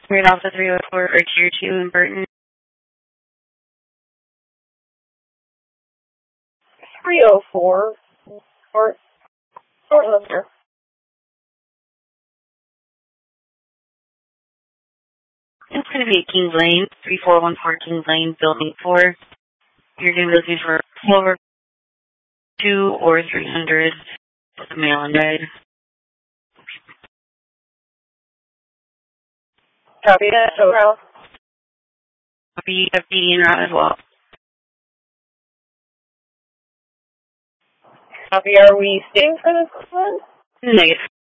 Right off the 304 or Tier 2 in Burton. 304 or Lister. It's going to be at Kings Lane, 3414 Kings Lane, Building 4. You're going to be looking for over 2 or 300 with a mail-in ride. Copy that, over. Copy en route as well. Copy, are we staying for this one? Negative.